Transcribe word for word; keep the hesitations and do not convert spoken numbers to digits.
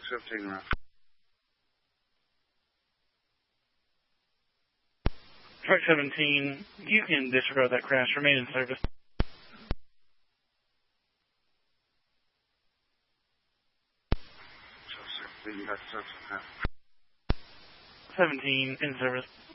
fifteen, route. Truck seventeen, you can disregard that crash. Remain in service. So sixteen, got six and a half. seventeen, in service.